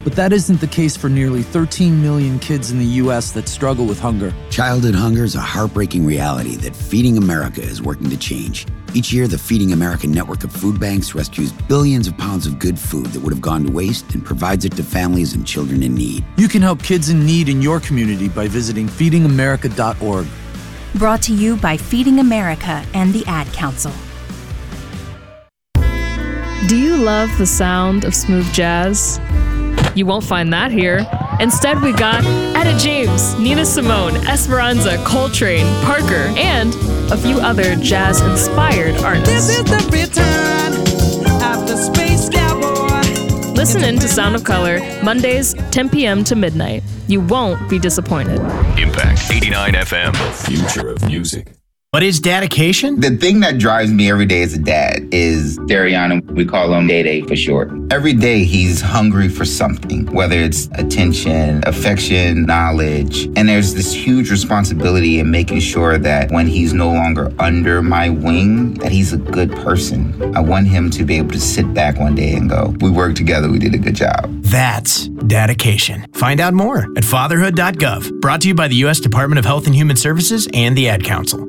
But that isn't the case for nearly 13 million kids in the U.S. that struggle with hunger. Childhood hunger is a heartbreaking reality that Feeding America is working to change. Each year, the Feeding America network of food banks rescues billions of pounds of good food that would have gone to waste and provides it to families and children in need. You can help kids in need in your community by visiting feedingamerica.org. Brought to you by Feeding America and the Ad Council. Do you love the sound of smooth jazz? You won't find that here. Instead, we got Etta James, Nina Simone, Esperanza, Coltrane, Parker, and a few other jazz-inspired artists. This is the return of the Space Cowboy. Listen in to Sound of Color, Mondays, 10 p.m. to midnight. You won't be disappointed. Impact 89 FM, the future of music. What is dedication? The thing that drives me every day as a dad is Dariana. We call him Day for short. Every day he's hungry for something, whether it's attention, affection, knowledge. And there's this huge responsibility in making sure that when he's no longer under my wing, that he's a good person. I want him to be able to sit back one day and go, we worked together, we did a good job. That's dedication. Find out more at fatherhood.gov. Brought to you by the U.S. Department of Health and Human Services and the Ad Council.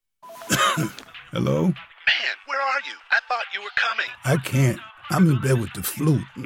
Hello? Man, where are you? I thought you were coming. I can't. I'm in bed with the flu. The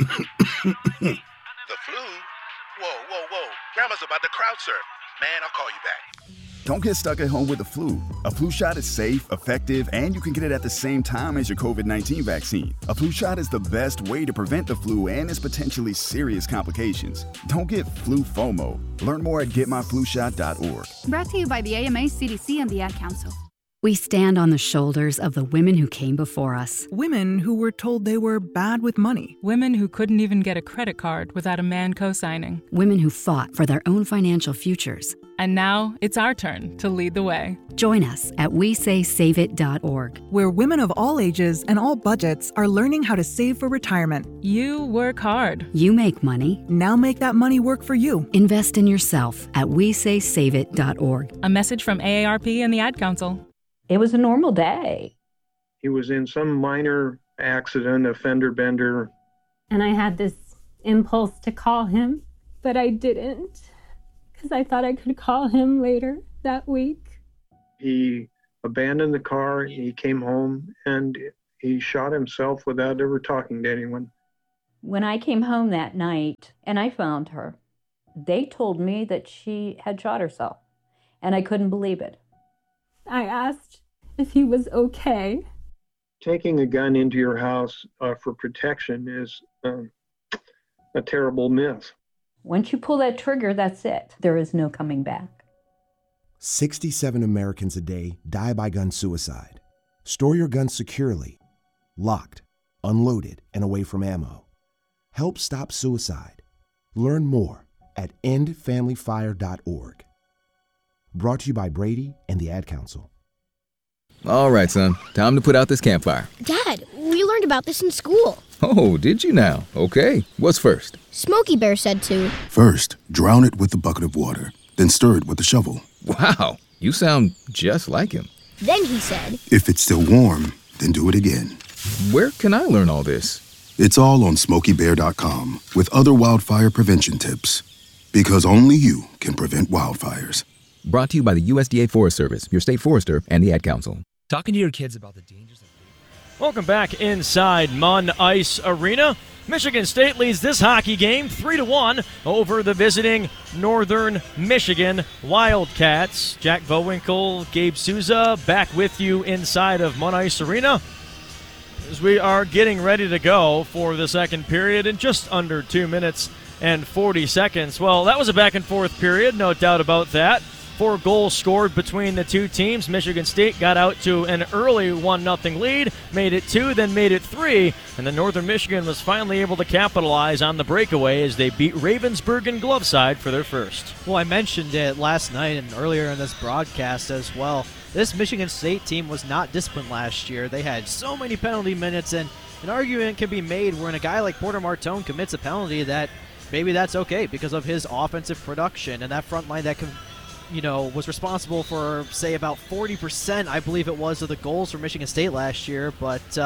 flu? Whoa. Grandma's about to crowd surf. Man, I'll call you back. Don't get stuck at home with the flu. A flu shot is safe, effective, and you can get it at the same time as your COVID-19 vaccine. A flu shot is the best way to prevent the flu and its potentially serious complications. Don't get flu FOMO. Learn more at getmyflushot.org. Brought to you by the AMA, CDC, and the Ad Council. We stand on the shoulders of the women who came before us. Women who were told they were bad with money. Women who couldn't even get a credit card without a man co-signing. Women who fought for their own financial futures. And now it's our turn to lead the way. Join us at WeSaySaveIt.org, where women of all ages and all budgets are learning how to save for retirement. You work hard. You make money. Now make that money work for you. Invest in yourself at WeSaySaveIt.org. A message from AARP and the Ad Council. It was a normal day. He was in some minor accident, a fender bender. And I had this impulse to call him, but I didn't, because I thought I could call him later that week. He abandoned the car, he came home, and he shot himself without ever talking to anyone. When I came home that night and I found her, they told me that she had shot herself, and I couldn't believe it. I asked if he was okay. Taking a gun into your house for protection is a terrible myth. Once you pull that trigger, that's it. There is no coming back. 67 Americans a day die by gun suicide. Store your guns securely, locked, unloaded, and away from ammo. Help stop suicide. Learn more at endfamilyfire.org. Brought to you by Brady and the Ad Council. All right, son. Time to put out this campfire. Dad, we learned about this in school. Oh, did you now? Okay. What's first? Smokey Bear said to. First, drown it with a bucket of water, then stir it with a shovel. Wow, you sound just like him. Then he said. If it's still warm, then do it again. Where can I learn all this? It's all on SmokeyBear.com with other wildfire prevention tips. Because only you can prevent wildfires. Brought to you by the USDA Forest Service, your state forester, and the Ad Council. Talking to your kids about the dangers of... Welcome back inside Munn Ice Arena. Michigan State leads this hockey game 3-1 over the visiting Northern Michigan Wildcats. Jack Bowinkle, Gabe Souza, back with you inside of Munn Ice Arena as we are getting ready to go for the second period in just under 2 minutes and 40 seconds. Well, that was a back-and-forth period, no doubt about that. 4 goals scored between the two teams. Michigan State got out to an early 1-0 lead, made it 2, then made it 3, and then Northern Michigan was finally able to capitalize on the breakaway as they beat Ravensburg and Gloveside for their first. Well, I mentioned it last night and earlier in this broadcast as well. This Michigan State team was not disciplined last year. They had so many penalty minutes, and an argument can be made when a guy like Porter Martone commits a penalty that maybe that's okay because of his offensive production and that front line that was responsible for, say, about 40%, I believe it was, of the goals for Michigan State last year. But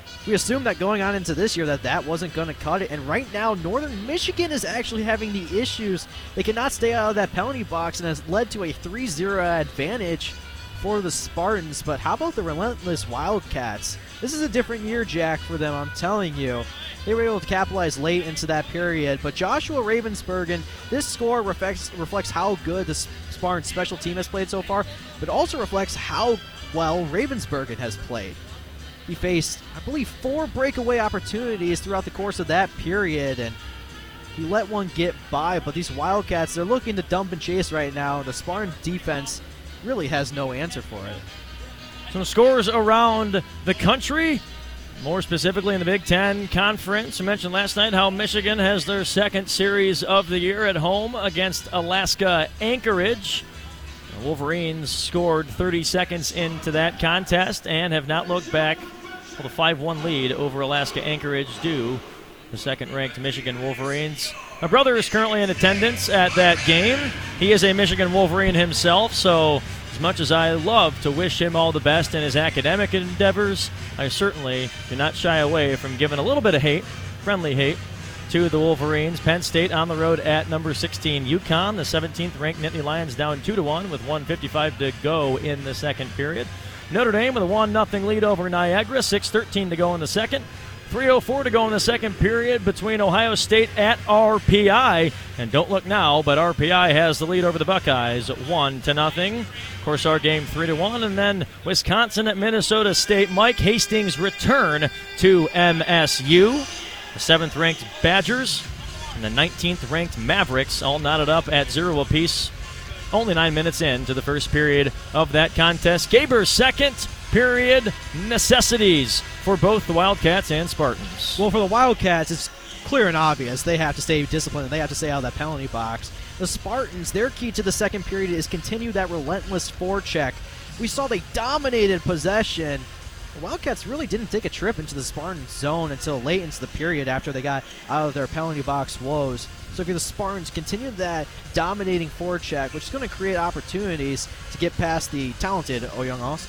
We assumed that going on into this year that wasn't going to cut it, and right now Northern Michigan is actually having the issues. They cannot stay out of that penalty box, and has led to a 3-0 advantage for the Spartans. But how about the relentless Wildcats? This is a different year, Jack, for them, I'm telling you. They were able to capitalize late into that period, but Joshua Ravensbergen, this score reflects how good the Spartans special team has played so far, but also reflects how well Ravensbergen has played. He faced, I believe, 4 breakaway opportunities throughout the course of that period, and he let one get by. But these Wildcats, they're looking to dump and chase right now. The Spartans defense really has no answer for it. Some scores around the country, more specifically in the Big Ten Conference. I mentioned last night how Michigan has their second series of the year at home against Alaska Anchorage. The Wolverines scored 30 seconds into that contest and have not looked back. Well, the 5-1 lead over Alaska Anchorage due the second-ranked Michigan Wolverines. My brother is currently in attendance at that game. He is a Michigan Wolverine himself, so as much as I love to wish him all the best in his academic endeavors, I certainly do not shy away from giving a little bit of hate, friendly hate, to the Wolverines. Penn State on the road at number 16 UConn. The 17th-ranked Nittany Lions down 2-1 with 1:55 to go in the second period. Notre Dame with a 1-0 lead over Niagara. 6:13 to go in the second. 3:04 to go in the second period between Ohio State at RPI. And don't look now, but RPI has the lead over the Buckeyes 1-0. Of course, our game 3-1. And then Wisconsin at Minnesota State. Mike Hastings' return to MSU. The 7th-ranked Badgers and the 19th-ranked Mavericks all knotted up at 0 apiece. Only 9 minutes into the first period of that contest. Gaber's second period necessities for both the Wildcats and Spartans. Well, for the Wildcats, it's clear and obvious. They have to stay disciplined. They have to stay out of that penalty box. The Spartans, their key to the second period is continue that relentless forecheck. We saw they dominated possession. The Wildcats really didn't take a trip into the Spartans zone until late into the period after they got out of their penalty box woes. So if you're the Spartans, continue that dominating forecheck, which is going to create opportunities to get past the talented Oyoung Austin.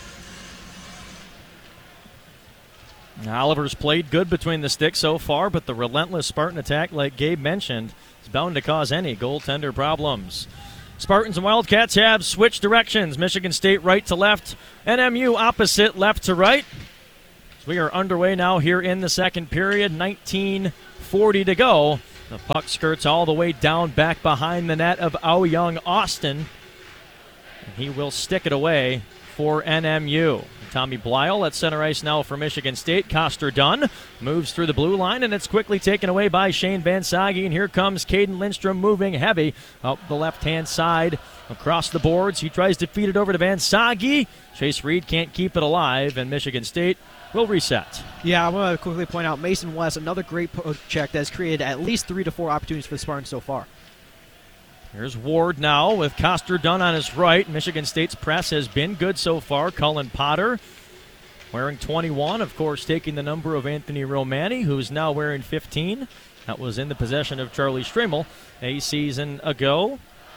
Oliver's played good between the sticks so far, but the relentless Spartan attack, like Gabe mentioned, is bound to cause any goaltender problems. Spartans and Wildcats have switched directions. Michigan State right to left, NMU opposite left to right. So we are underway now here in the second period, 19:40 to go. The puck skirts all the way down back behind the net of Oyoung Austin. And he will stick it away for NMU. Tommy Blyle at center ice now for Michigan State. Coster Dunn moves through the blue line, and it's quickly taken away by Shane Van Sage. And here comes Caden Lindstrom moving heavy up the left-hand side across the boards. He tries to feed it over to Van Sage. Chase Reed can't keep it alive, and Michigan State will reset. Yeah, I want to quickly point out Mason West, another great poke check that's created at least 3 to 4 opportunities for the Spartans so far. Here's Ward now with Coster Dunn on his right. Michigan State's press has been good so far. Cullen Potter wearing 21, of course, taking the number of Anthony Romani, who's now wearing 15. That was in the possession of Charlie Strimmel a season ago.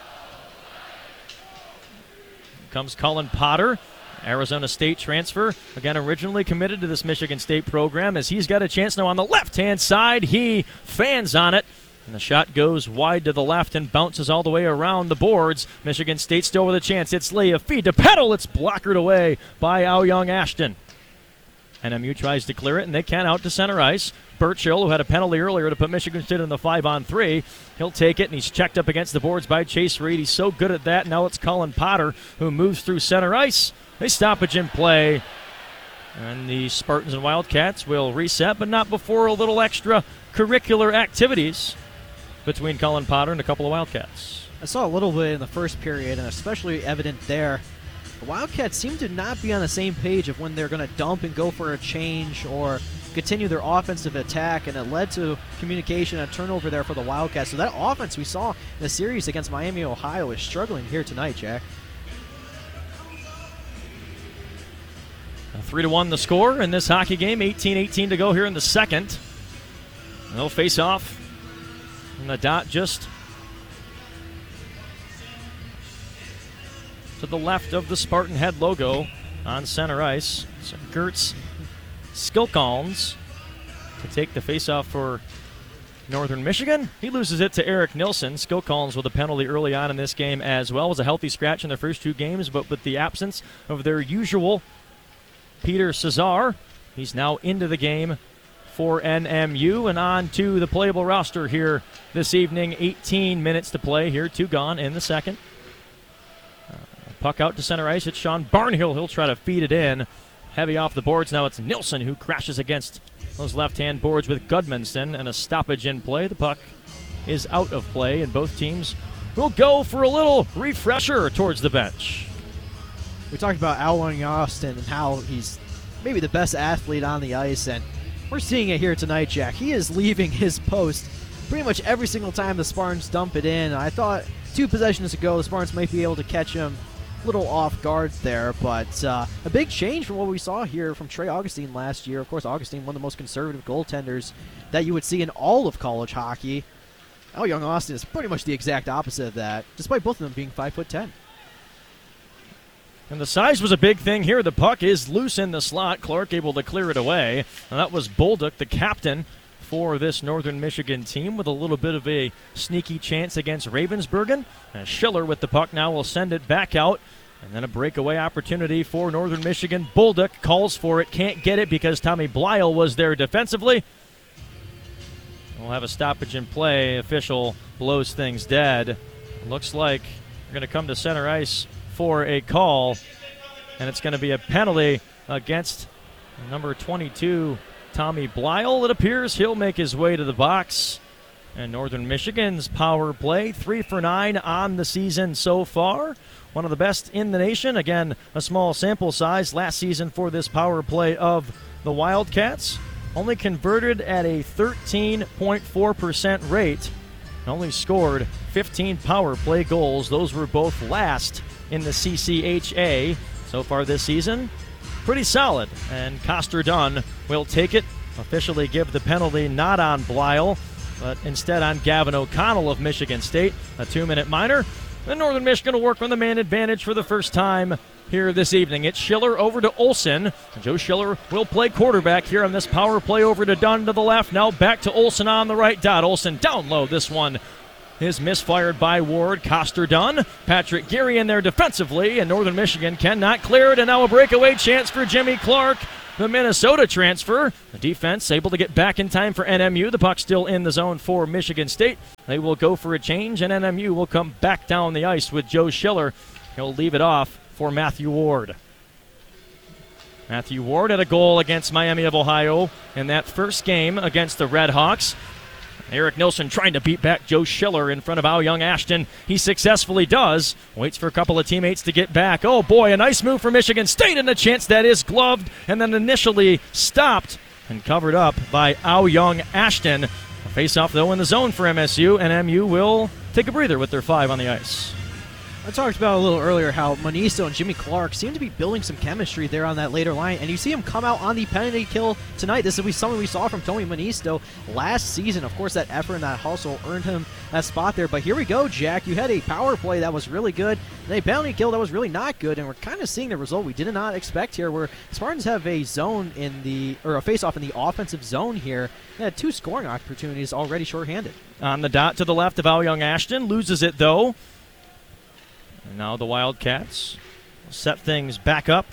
Comes Cullen Potter, Arizona State transfer. Again, originally committed to this Michigan State program, as he's got a chance now on the left-hand side. He fans on it. And the shot goes wide to the left and bounces all the way around the boards. Michigan State still with a chance. It's Lee, a feed to Peddle. It's blockered away by Oyoung Ashton. NMU tries to clear it, and they can out to center ice. Burchill, who had a penalty earlier to put Michigan State in the 5-on-3. He'll take it, and he's checked up against the boards by Chase Reed. He's so good at that. Now it's Cullen Potter who moves through center ice. They stoppage in play. And the Spartans and Wildcats will reset, but not before a little extra curricular activities between Cullen Potter and a couple of Wildcats. I saw a little bit in the first period, and especially evident there. The Wildcats seem to not be on the same page of when they're going to dump and go for a change or continue their offensive attack, and it led to communication and turnover there for the Wildcats. So that offense we saw in the series against Miami, Ohio is struggling here tonight, Jack. 3-1 the score in this hockey game. 18-18 to go here in the second. And they'll face off. And the dot just to the left of the Spartan head logo on center ice. So Gertz Skilcons to take the faceoff for Northern Michigan. He loses it to Eric Nilsson. Skilcons with a penalty early on in this game as well. It was a healthy scratch in their first 2 games, but with the absence of their usual Peter Cesar, he's now into the game for NMU and on to the playable roster here this evening. 18 minutes to play here, 2 gone in the second. Puck out to center ice. It's Sean Barnhill. He'll try to feed it in. Heavy off the boards. Now it's Nilsson who crashes against those left-hand boards with Gudmundsson, and a stoppage in play. The puck is out of play, and both teams will go for a little refresher towards the bench. We talked about Al Austin and how he's maybe the best athlete on the ice, and we're seeing it here tonight, Jack. He is leaving his post pretty much every single time the Spartans dump it in. I thought 2 possessions ago the Spartans might be able to catch him a little off guard there, but a big change from what we saw here from Trey Augustine last year. Of course, Augustine, one of the most conservative goaltenders that you would see in all of college hockey. Al Young Austin is pretty much the exact opposite of that, despite both of them being 5'10". And the size was a big thing here. The puck is loose in the slot. Clark able to clear it away. And that was Bolduc, the captain for this Northern Michigan team, with a little bit of a sneaky chance against Ravensburgen. And Schiller with the puck now will send it back out. And then a breakaway opportunity for Northern Michigan. Bolduc calls for it, can't get it because Tommy Blyle was there defensively. We'll have a stoppage in play. Official blows things dead. Looks like we're going to come to center ice for a call. And it's going to be a penalty against number 22, Tommy Blyle. It appears he'll make his way to the box. And Northern Michigan's power play, 3 for 9 on the season so far. One of the best in the nation. Again, a small sample size last season for this power play of the Wildcats. Only converted at a 13.4% rate. Only scored 15 power play goals. Those were both last in the CCHA so far this season. Pretty solid, and Coster Dunn will take it, officially give the penalty not on Blyle, but instead on Gavin O'Connell of Michigan State, a 2-minute minor. And Northern Michigan will work on the man advantage for the first time here this evening. It's Schiller over to Olsen. Joe Schiller will play quarterback here on this power play over to Dunn to the left. Now back to Olsen on the right dot. Olsen down low. This one is misfired by Ward. Coster Dunn. Patrick Geary in there defensively, and Northern Michigan cannot clear it. And now a breakaway chance for Jimmy Clark, the Minnesota transfer. The defense able to get back in time for NMU. The puck still in the zone for Michigan State. They will go for a change, and NMU will come back down the ice with Joe Schiller. He'll leave it off for Matthew Ward. Matthew Ward had a goal against Miami of Ohio in that first game against the Red Hawks. Eric Nilsson trying to beat back Joe Schiller in front of Al Young Ashton. He successfully does. Waits for a couple of teammates to get back. Oh boy, a nice move for Michigan State, and a chance that is gloved and then initially stopped and covered up by Al Young Ashton. A face-off though in the zone for MSU, and MU will take a breather with their 5 on the ice. I talked about a little earlier how Monisto and Jimmy Clark seem to be building some chemistry there on that later line, and you see him come out on the penalty kill tonight. This will be something we saw from Tony Monisto last season. Of course, that effort and that hustle earned him that spot there, but here we go, Jack. You had a power play that was really good, and a penalty kill that was really not good, and we're kind of seeing the result we did not expect here, where Spartans have a zone a face-off in the offensive zone here. They had 2 scoring opportunities already shorthanded. On the dot to the left of Al Young Ashton, loses it though. And now the Wildcats set things back up.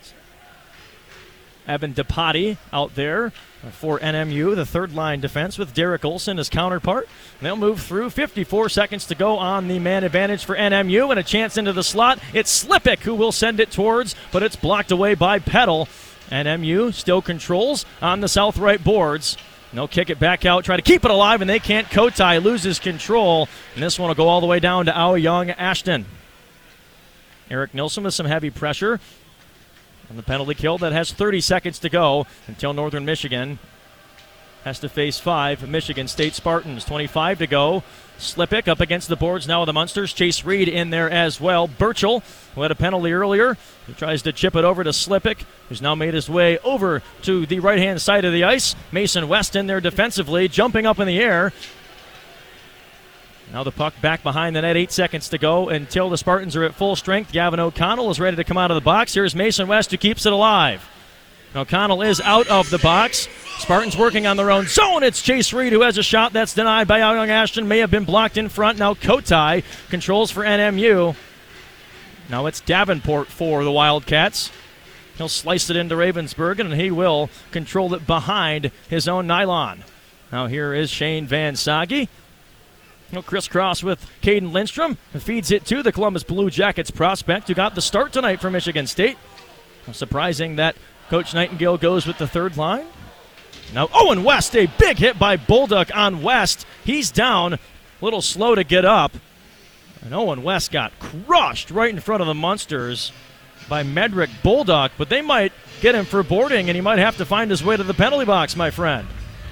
Evan DePotti out there for NMU, the third-line defense with Derek Olsen as counterpart. And they'll move through. 54 seconds to go on the man advantage for NMU, and a chance into the slot. It's Slipik who will send it towards, but it's blocked away by Peddle. NMU still controls on the south right boards. And they'll kick it back out, try to keep it alive, and they can't. Kotai loses control, and this one will go all the way down to Al Young Ashton. Eric Nilsson with some heavy pressure on the penalty kill. That has 30 seconds to go until Northern Michigan has to face 5 Michigan State Spartans. 25 to go. Slipik up against the boards now with the Munsters. Chase Reed in there as well. Burchell, who had a penalty earlier, he tries to chip it over to Slipik, who's now made his way over to the right-hand side of the ice. Mason West in there defensively, jumping up in the air. Now the puck back behind the net, 8 seconds to go until the Spartans are at full strength. Gavin O'Connell is ready to come out of the box. Here's Mason West who keeps it alive. O'Connell is out of the box. Spartans working on their own zone. It's Chase Reed who has a shot that's denied by Ao Young Ashton. May have been blocked in front. Now Kotai controls for NMU. Now it's Davenport for the Wildcats. He'll slice it into Ravensburg, and he will control it behind his own nylon. Now here is Shane Van Sage. He'll crisscross with Caden Lindstrom and feeds it to the Columbus Blue Jackets prospect who got the start tonight for Michigan State. Surprising that Coach Nightingale goes with the third line. Now Owen West, a big hit by Bolduc on West. He's down, a little slow to get up. And Owen West got crushed right in front of the Munsters by Medrick Bolduc, but they might get him for boarding, and he might have to find his way to the penalty box, my friend.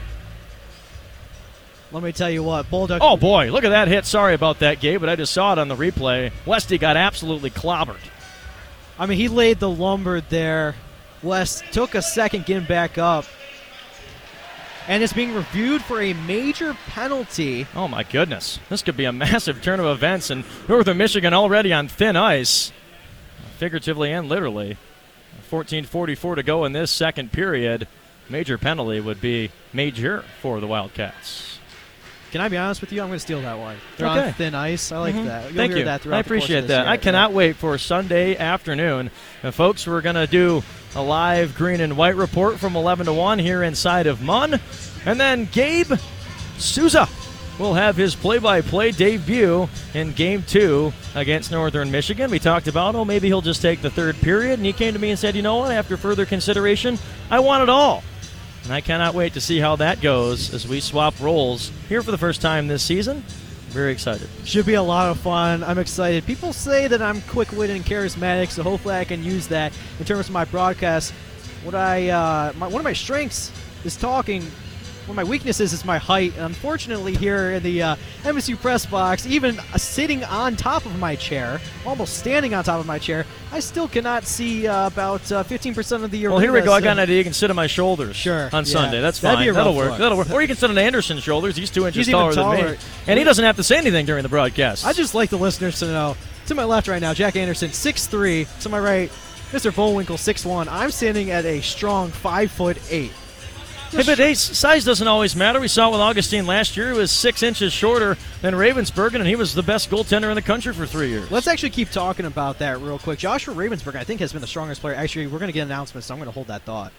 Let me tell you what, Bolduc... Oh, boy, look at that hit. Sorry about that, Gabe, but I just saw it on the replay. Westy got absolutely clobbered. I mean, he laid the lumber there. West took a second getting back up. And is being reviewed for a major penalty. Oh, my goodness. This could be a massive turn of events, and Northern Michigan already on thin ice, figuratively and literally. 14:44 to go in this second period. Major penalty would be major for the Wildcats. Can I be honest with you? I'm going to steal that one. They're okay. on thin ice. I like that. You'll Thank hear you. That throughout I the course appreciate of this that. year. I cannot wait for Sunday afternoon. Folks, we're going to do a live green and white report from 11 to 1 here inside of MUN. And then Gabe Souza will have his play-by-play debut in Game 2 against Northern Michigan. We talked about, maybe he'll just take the third period. And he came to me and said, you know what, after further consideration, I want it all. And I cannot wait to see how that goes as we swap roles here for the first time this season. Very excited. Should be a lot of fun. I'm excited. People say that I'm quick-witted and charismatic, so hopefully I can use that in terms of my broadcast. One of my strengths is talking. One of my weaknesses is my height. And unfortunately, here in the MSU press box, even sitting on top of my chair, almost standing on top of my chair, I still cannot see about 15% of the arena. Well, here we go. I got an idea. You can sit on my shoulders on Sunday. That's fine. That'll work. Or you can sit on Anderson's shoulders. He's 2 inches taller than me. And he doesn't have to say anything during the broadcast. I just like the listeners to know. To my left right now, Jack Anderson, 6'3". To my right, Mr. Bullwinkle, 6'1". I'm standing at a strong 5'8". Hey, but size doesn't always matter. We saw it with Augustine last year. He was 6 inches shorter than Ravensburg, and he was the best goaltender in the country for 3 years. Let's actually keep talking about that real quick. Joshua Ravensburg, I think, has been the strongest player. Actually, we're going to get announcements, so I'm going to hold that thought.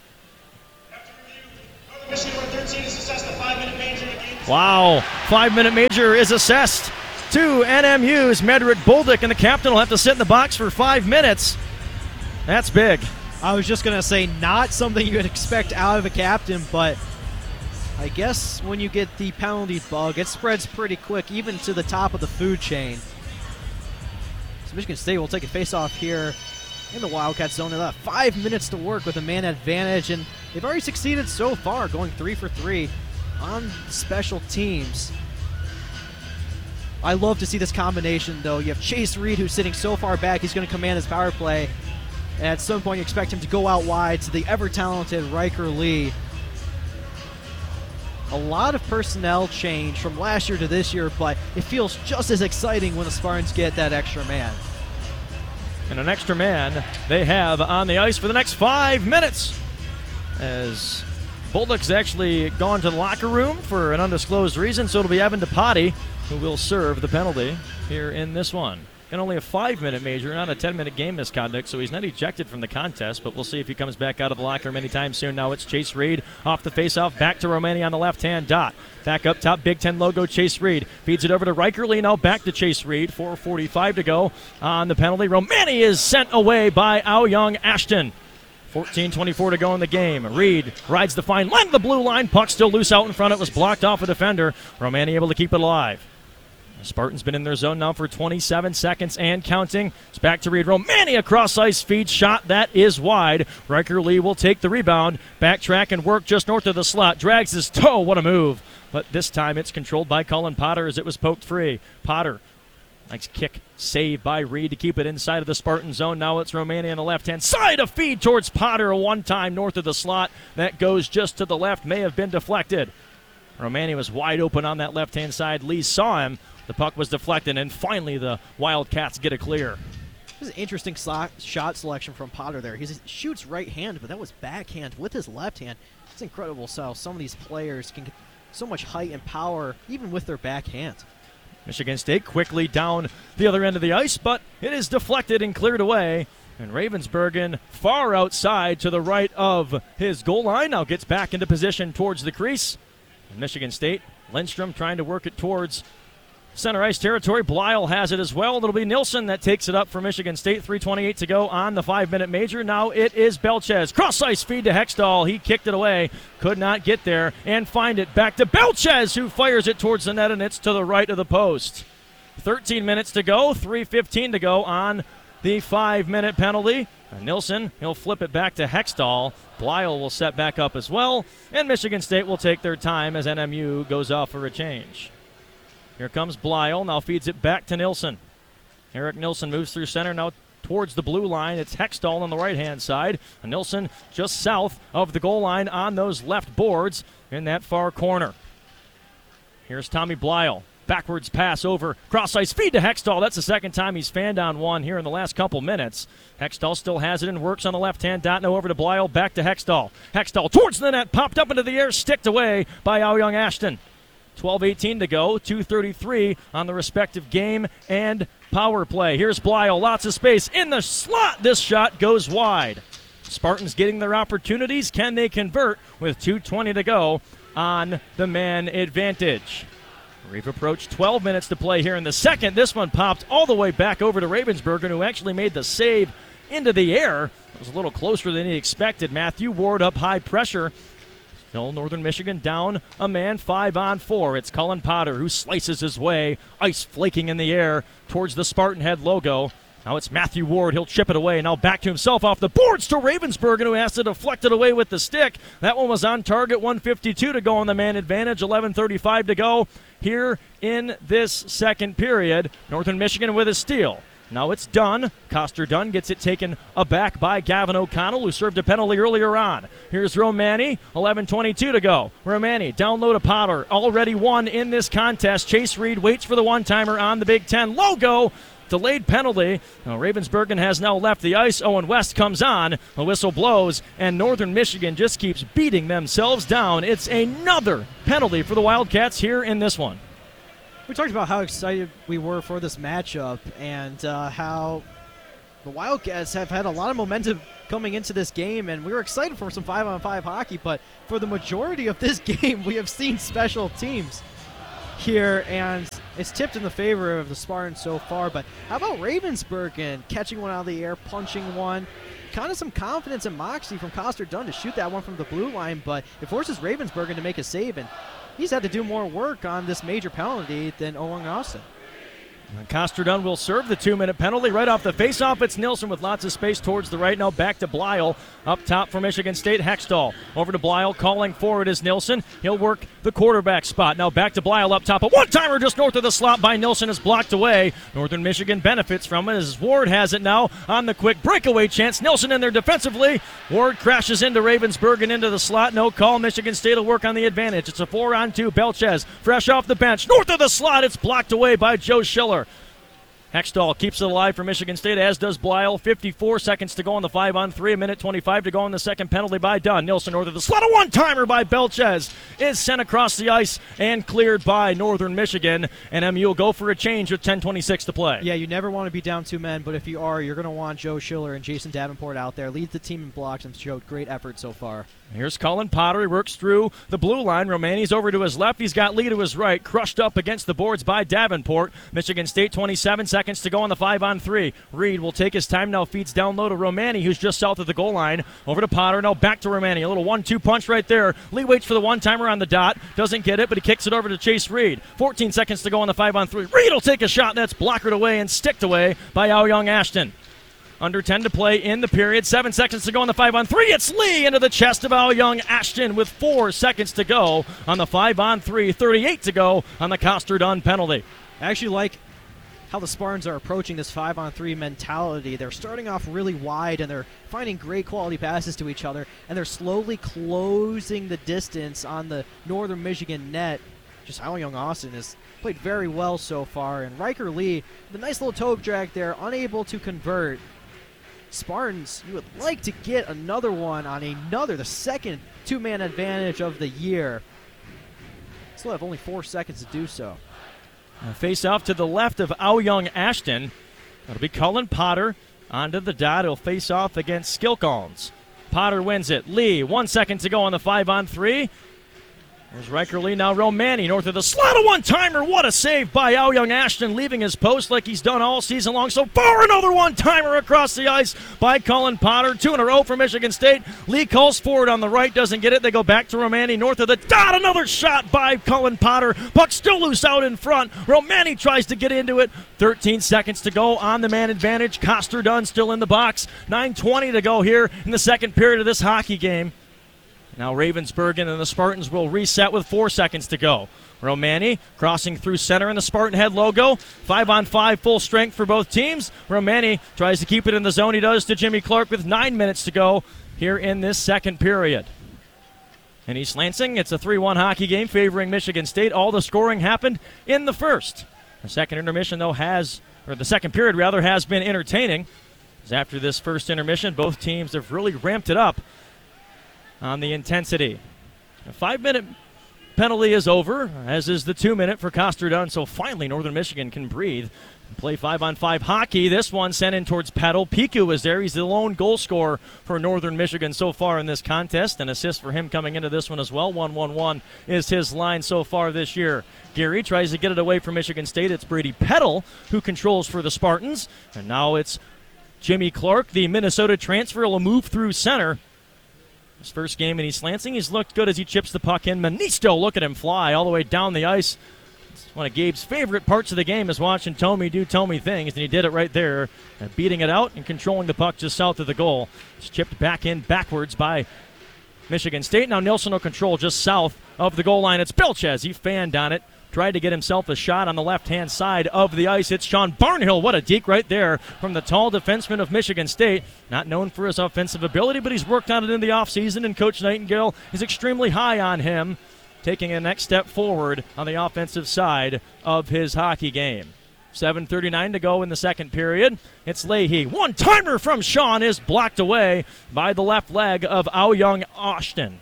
Wow. 5-minute major is assessed to NMU's Medrick Bolduc, and the captain will have to sit in the box for 5 minutes. That's big. I was just going to say not something you would expect out of a captain, but I guess when you get the penalty bug, it spreads pretty quick, even to the top of the food chain. So Michigan State will take a face-off here in the Wildcat zone. They'll have 5 minutes to work with a man advantage, and they've already succeeded so far, going 3 for 3 on special teams. I love to see this combination, though. You have Chase Reed, who's sitting so far back, he's going to command his power play. And at some point, you expect him to go out wide to the ever-talented Riker Lee. A lot of personnel change from last year to this year, but it feels just as exciting when the Spartans get that extra man. And an extra man they have on the ice for the next 5 minutes, as Bolduc's actually gone to the locker room for an undisclosed reason, so it'll be Evan DePotti who will serve the penalty here in this one. And only a 5-minute major, not a 10-minute game misconduct, so he's not ejected from the contest, but we'll see if he comes back out of the locker room anytime soon. Now it's Chase Reed off the faceoff, back to Romani on the left-hand dot. Back up top, Big Ten logo, Chase Reed. Feeds it over to Riker Lee, now back to Chase Reed. 4:45 to go on the penalty. Romani is sent away by Ao Young Ashton. 14:24 to go in the game. Reed rides the fine line of the blue line. Puck still loose out in front. It was blocked off a defender. Romani able to keep it alive. The Spartans been in their zone now for 27 seconds and counting. It's back to Reed. Romani across ice, feeds shot. That is wide. Riker Lee will take the rebound. Backtrack and work just north of the slot. Drags his toe. What a move. But this time it's controlled by Cullen Potter as it was poked free. Potter. Nice kick. Save by Reed to keep it inside of the Spartan zone. Now it's Romani on the left-hand side. A feed towards Potter. One time north of the slot. That goes just to the left. May have been deflected. Romani was wide open on that left-hand side. Lee saw him. The puck was deflected, and finally the Wildcats get a clear. This is an interesting shot selection from Potter there. He shoots right hand, but that was backhand with his left hand. It's incredible how some of these players can get so much height and power even with their backhand. Michigan State quickly down the other end of the ice, but it is deflected and cleared away. And Ravensburgen far outside to the right of his goal line. Now gets back into position towards the crease. And Michigan State, Lindstrom trying to work it towards center ice territory. Blyle has it as well. It'll be Nilsson that takes it up for Michigan State. 3:28 to go on the 5-minute major. Now it is Belchez. Cross-ice feed to Hextall. He kicked it away. Could not get there and find it. Back to Belchez, who fires it towards the net, and it's to the right of the post. 13 minutes to go. 3:15 to go on the 5-minute penalty. And Nilsson, he'll flip it back to Hextall. Blyle will set back up as well. And Michigan State will take their time as NMU goes off for a change. Here comes Blyle, now feeds it back to Nilsson. Eric Nilsson moves through center, now towards the blue line. It's Hextall on the right-hand side. And Nilsson just south of the goal line on those left boards in that far corner. Here's Tommy Blyle. Backwards pass over, cross-ice feed to Hextall. That's the second time he's fanned on one here in the last couple minutes. Hextall still has it and works on the left-hand dot. Now over to Blyle, back to Hextall. Hextall towards the net, popped up into the air, sticked away by Aoyung Ashton. 12:18 to go, 2:33 on the respective game and power play. Here's Blyle, lots of space in the slot. This shot goes wide. Spartans getting their opportunities. Can they convert with 2:20 to go on the man advantage? We've approached 12 minutes to play here in the second. This one popped all the way back over to Ravensburgen, who actually made the save into the air. It was a little closer than he expected. Matthew Ward up high pressure. Still Northern Michigan down a man, 5-on-4. It's Cullen Potter who slices his way, ice flaking in the air towards the Spartan Head logo. Now it's Matthew Ward. He'll chip it away. Now back to himself off the boards to Ravensburgen, who has to deflect it away with the stick. That one was on target. 1:52 to go on the man advantage. 11:35 to go here in this second period. Northern Michigan with a steal. Now it's Dunn. Coster Dunn gets it taken aback by Gavin O'Connell, who served a penalty earlier on. Here's Romani. 11:22 to go. Romani down low to Potter. Already won in this contest. Chase Reed waits for the one-timer on the Big Ten logo. Delayed penalty. Now Ravensburgen has now left the ice. Owen West comes on. A whistle blows, and Northern Michigan just keeps beating themselves down. It's another penalty for the Wildcats here in this one. We talked about how excited we were for this matchup and how the Wildcats have had a lot of momentum coming into this game, and we were excited for some 5-on-5 hockey, but for the majority of this game, we have seen special teams here, and it's tipped in the favor of the Spartans so far. But how about Ravensburgen catching one out of the air, punching one? Kind of some confidence and moxie from Coster Dunn to shoot that one from the blue line, but it forces Ravensburgen to make a save, and he's had to do more work on this major penalty than Owen Austin. Coster Dunn will serve the 2-minute penalty right off the faceoff. It's Nilsson with lots of space towards the right. Now back to Blyle. Up top for Michigan State, Hextall. Over to Blyle, calling forward is Nilsson. He'll work the quarterback spot. Now back to Blyle up top. A one-timer just north of the slot by Nilsson is blocked away. Northern Michigan benefits from it as Ward has it now on the quick breakaway chance. Nilsson in there defensively. Ward crashes into Ravensburgen into the slot. No call. Michigan State will work on the advantage. It's a 4-on-2. Belchez fresh off the bench. North of the slot. It's blocked away by Joe Schiller. Hextall keeps it alive for Michigan State, as does Blyle. 54 seconds to go on the 5-on-3. 1:25 to go on the second penalty by Dunn. Nilsson north of the slot. A one-timer by Belchez is sent across the ice and cleared by Northern Michigan. And MU will go for a change with 10:26 to play. Yeah, you never want to be down 2 men, but if you are, you're going to want Joe Schiller and Jason Davenport out there. Lead the team in blocks and showed great effort so far. Here's Cullen Potter. He works through the blue line. Romani's over to his left. He's got Lee to his right. Crushed up against the boards by Davenport. Michigan State, 27 seconds to go on the 5-on-3. Reed will take his time now. Feeds down low to Romani, who's just south of the goal line. Over to Potter. Now back to Romani. A little 1-2 punch right there. Lee waits for the one-timer on the dot. Doesn't get it, but he kicks it over to Chase Reed. 14 seconds to go on the 5-on-3. Reed will take a shot. That's blockered away and sticked away by Aoyung Ashton. Under 10 to play in the period. 7 seconds to go on the 5-on-3. It's Lee into the chest of Aoyung Ashton with 4 seconds to go on the 5-on-3. 38 to go on the Coster Dunn penalty. I actually like how the Spartans are approaching this 5-on-3 mentality. They're starting off really wide, and they're finding great quality passes to each other, and they're slowly closing the distance on the Northern Michigan net just Aoyang Austin has played very well so far. And Riker Lee, the nice little toe drag there, unable to convert. Spartans, you would like to get another one on the second two-man advantage of the year. Still have only 4 seconds to do so. Face off to the left of Aoyang Ashton. That'll be Cullen Potter onto the dot. He'll face off against Skilkons. Potter wins it. Lee, 1 second to go on the 5-on-3. There's Riker Lee, now Romani north of the slot, a one-timer. What a save by Aoyang Ashton, leaving his post like he's done all season long so far. Another one-timer across the ice by Cullen Potter. 2 in a row for Michigan State. Lee calls forward on the right, doesn't get it. They go back to Romani north of the dot. Another shot by Cullen Potter. Puck still loose out in front. Romani tries to get into it. 13 seconds to go on the man advantage. Coster Dunn still in the box. 9:20 to go here in the second period of this hockey game. Now Ravensburg and the Spartans will reset with 4 seconds to go. Romani crossing through center in the Spartan head logo. 5-on-5 full strength for both teams. Romani tries to keep it in the zone. He does to Jimmy Clark with 9 minutes to go here in this second period. In East Lansing, it's a 3-1 hockey game favoring Michigan State. All the scoring happened in the first. The second intermission, though, the second period, has been entertaining. As after this first intermission, both teams have really ramped it up on the intensity. A 5-minute penalty is over, as is the 2-minute for Coster Dunn, so finally Northern Michigan can breathe and play 5-on-5 hockey. This one sent in towards Petal. Piku is there. He's the lone goal scorer for Northern Michigan so far in this contest. An assist for him coming into this one as well. 1-1-1 is his line so far this year. Geary tries to get it away from Michigan State. It's Brady Petal who controls for the Spartans. And now it's Jimmy Clark, the Minnesota transfer, will move through center. His first game in East Lansing, he's looked good as he chips the puck in. Manisto, look at him fly all the way down the ice. It's one of Gabe's favorite parts of the game is watching Tommy do Tommy things, and he did it right there, beating it out and controlling the puck just south of the goal. It's chipped back in backwards by Michigan State. Now Nilsson will control just south of the goal line. It's Belchez. He fanned on it. Tried to get himself a shot on the left-hand side of the ice. It's Sean Barnhill. What a deke right there from the tall defenseman of Michigan State. Not known for his offensive ability, but he's worked on it in the offseason, and Coach Nightingale is extremely high on him, taking a next step forward on the offensive side of his hockey game. 7:39 to go in the second period. It's Leahy. One-timer from Sean is blocked away by the left leg of Aoyang Ashton.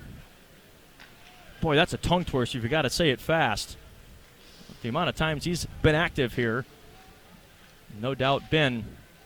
Boy, that's a tongue twister if you got to say it fast. The amount of times he's been active here, no doubt been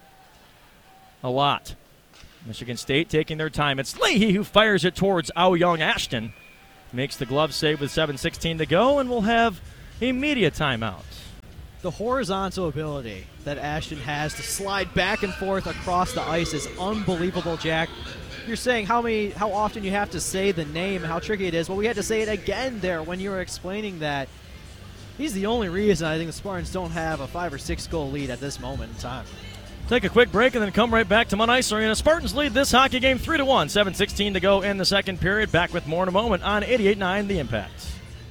a lot. Michigan State taking their time. It's Leahy who fires it towards Aoyang Ashton. Makes the glove save with 7:16 to go, and we'll have a media timeout. The horizontal ability that Ashton has to slide back and forth across the ice is unbelievable, Jack. You're saying how often you have to say the name, how tricky it is. Well, we had to say it again there when you were explaining that. He's the only reason I think the Spartans don't have a 5 or 6 goal lead at this moment in time. Take a quick break and then come right back to Mount Ice Arena. Spartans lead this hockey game 3-1. 7:16 to go in the second period. Back with more in a moment on 88.9 The Impact.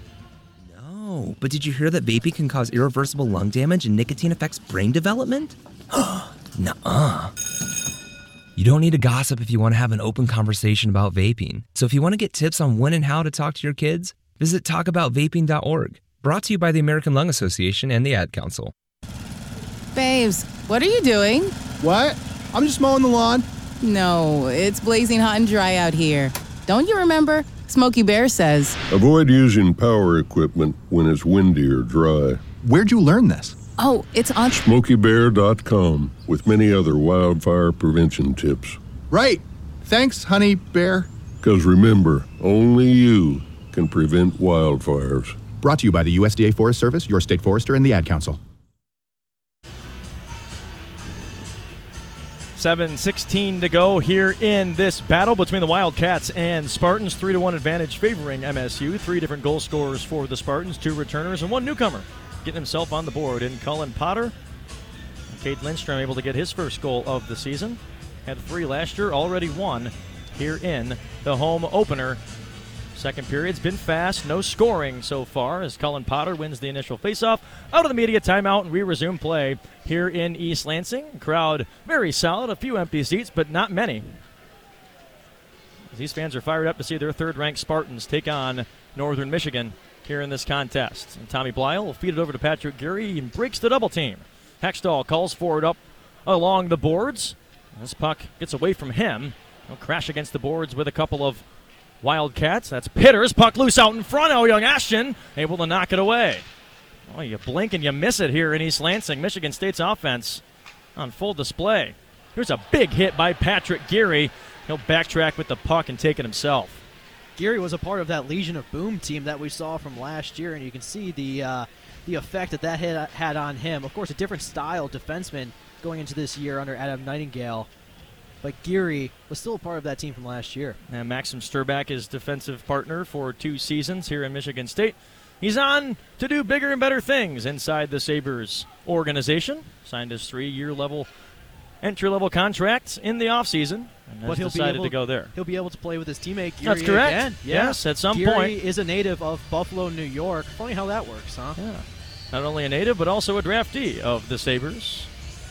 No, but did you hear that vaping can cause irreversible lung damage and nicotine affects brain development? Nuh-uh. You don't need to gossip if you want to have an open conversation about vaping. So if you want to get tips on when and how to talk to your kids, visit talkaboutvaping.org. Brought to you by the American Lung Association and the Ad Council. Babes, what are you doing? What? I'm just mowing the lawn. No, it's blazing hot and dry out here. Don't you remember? Smokey Bear says, avoid using power equipment when it's windy or dry. Where'd you learn this? Oh, it's on SmokeyBear.com with many other wildfire prevention tips. Right. Thanks, Honey Bear. Because remember, only you can prevent wildfires. Brought to you by the USDA Forest Service, your state forester, and the Ad Council. 7:16 to go here in this battle between the Wildcats and Spartans. 3-1 advantage favoring MSU. 3 different goal scorers for the Spartans, 2 returners, and 1 newcomer getting himself on the board in Cullen Potter. Cade Lindstrom able to get his first goal of the season. Had 3 last year, already 1 here in the home opener. Second period's been fast, no scoring so far as Cullen Potter wins the initial faceoff. Out of the media timeout, and we resume play here in East Lansing. Crowd very solid, a few empty seats, but not many. These fans are fired up to see their third-ranked Spartans take on Northern Michigan here in this contest. And Tommy Blyle will feed it over to Patrick Geary and breaks the double team. Hextall calls for it up along the boards. This puck gets away from him. He'll crash against the boards with a couple of Wildcats. That's Pitters. Puck loose out in front. Oh, young Ashton able to knock it away. Oh, you blink and you miss it here in East Lansing. Michigan State's offense on full display. Here's a big hit by Patrick Geary. He'll backtrack with the puck and take it himself. Geary was a part of that Legion of Boom team that we saw from last year, and you can see the effect that hit had on him. Of course, a different style defenseman going into this year under Adam Nightingale. But Geary was still a part of that team from last year. And Maxim Sturbach is defensive partner for 2 seasons here in Michigan State. He's on to do bigger and better things inside the Sabres organization. Signed his 3-year entry-level contract in the offseason. And has decided to go there. He'll be able to play with his teammate Geary. That's correct. Again. Yes, at some Geary point. Is a native of Buffalo, New York. Funny how that works, huh? Yeah. Not only a native, but also a draftee of the Sabres.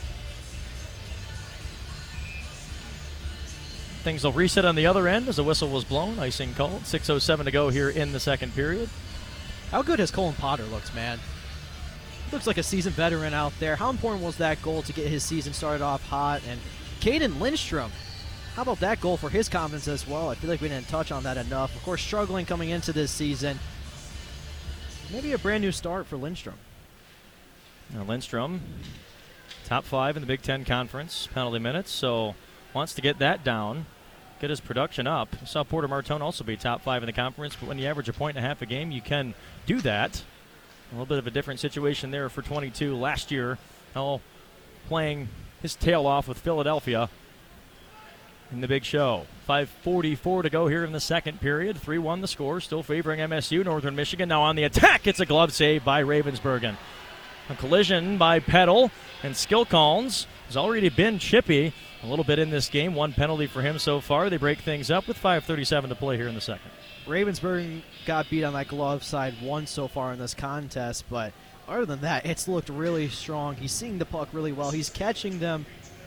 Things will reset on the other end as the whistle was blown. Icing called. 6:07 to go here in the second period. How good has Colin Potter looked, man? Looks like a seasoned veteran out there. How important was that goal to get his season started off hot? And Caden Lindstrom, how about that goal for his confidence as well? I feel like we didn't touch on that enough. Of course, struggling coming into this season. Maybe a brand new start for Lindstrom. Now Lindstrom, top 5 in the Big Ten Conference penalty minutes, so wants to get that down, get his production up. I saw Porter Martone also be top 5 in the conference, but when you average 1.5 points a game, you can do that. A little bit of a different situation there for 22 last year. Playing his tail off with Philadelphia in the big show. 5:44 to go here in the second period. 3-1 the score, still favoring MSU. Northern Michigan now on the attack. It's a glove save by Ravensburgen. A collision by Peddle, and Skilcalns has already been chippy a little bit in this game. 1 penalty for him so far. They break things up with 5:37 to play here in the second. Ravensburg got beat on that glove side once so far in this contest, but other than that, it's looked really strong. He's seeing the puck really well. He's catching them,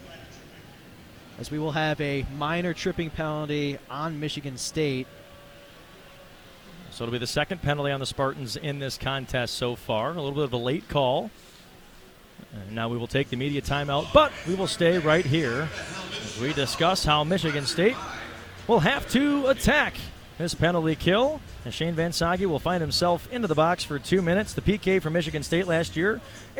as we will have a minor tripping penalty on Michigan State. So it'll be the second penalty on the Spartans in this contest so far. A little bit of a late call. And now we will take the media timeout, but we will stay right here as we discuss how Michigan State will have to attack this penalty kill. And Shane Van Sage will find himself into the box for 2 minutes. The PK for Michigan State last year,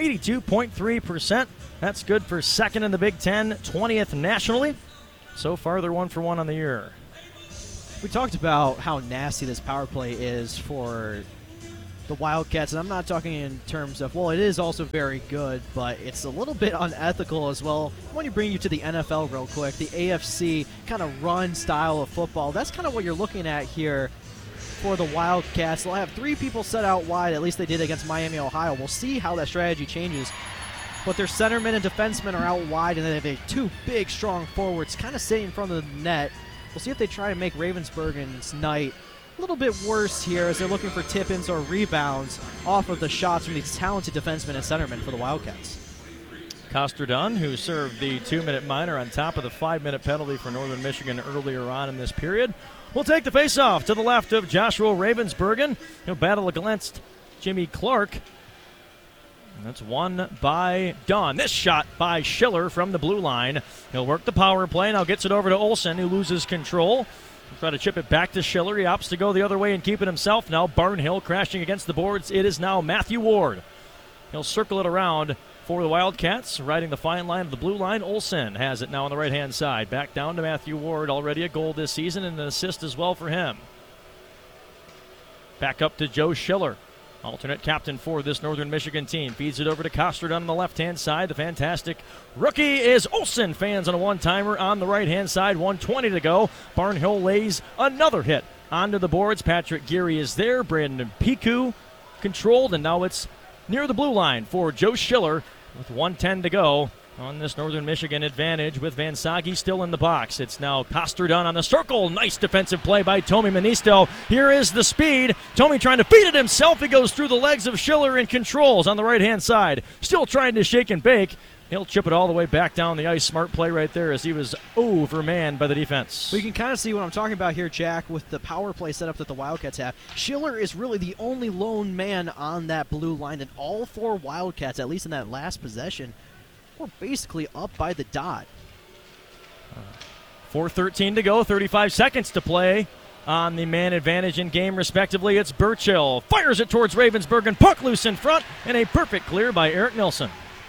82.3%. That's good for second in the Big Ten, 20th nationally. So far, they're 1 for 1 on the year. We talked about how nasty this power play is for the Wildcats, and I'm not talking in terms of, well, it is also very good, but it's a little bit unethical as well. I want to bring you to the NFL real quick, the AFC kind of run style of football. That's kind of what you're looking at here for the Wildcats. They'll have 3 people set out wide, at least they did against Miami, Ohio. We'll see how that strategy changes. But their centermen and defensemen are out wide, and then they have 2 big, strong forwards kind of sitting in front of the net. We'll see if they try to make Ravensburgen's night a little bit worse here as they're looking for tip-ins or rebounds off of the shots from these talented defensemen and centermen for the Wildcats. Costerdun, who served the 2-minute minor on top of the 5-minute penalty for Northern Michigan earlier on in this period, will take the face-off to the left of Joshua Ravensburgen. He'll battle against Jimmy Clark. And that's won by Dunn. This shot by Schiller from the blue line. He'll work the power play. Now gets it over to Olsen, who loses control. He'll try to chip it back to Schiller. He opts to go the other way and keep it himself. Now Barnhill crashing against the boards. It is now Matthew Ward. He'll circle it around for the Wildcats, riding the fine line of the blue line. Olsen has it now on the right-hand side. Back down to Matthew Ward. Already a goal this season and an assist as well for him. Back up to Joe Schiller. Alternate captain for this Northern Michigan team. Feeds it over to Costerdun on the left-hand side. The fantastic rookie is Olsen. Fans on a one-timer on the right-hand side. 1:20 to go. Barnhill lays another hit onto the boards. Patrick Geary is there. Brandon Piku controlled, and now it's near the blue line for Joe Schiller with 1:10 to go on this Northern Michigan advantage with Van Sage still in the box. It's now Costerdun on the circle. Nice defensive play by Tommy Manisto. Here is the speed. Tommy trying to feed it himself. He goes through the legs of Schiller and controls on the right-hand side. Still trying to shake and bake. He'll chip it all the way back down the ice. Smart play right there as he was overmanned by the defense. We can kind of see what I'm talking about here, Jack, with the power play setup that the Wildcats have. Schiller is really the only lone man on that blue line, and all 4 Wildcats, at least in that last possession, were basically up by the dot. 4:13 to go, 35 seconds to play on the man advantage in game, respectively. It's Burchill. Fires it towards Ravensburg, puck loose in front, and a perfect clear by Eric Nilsson.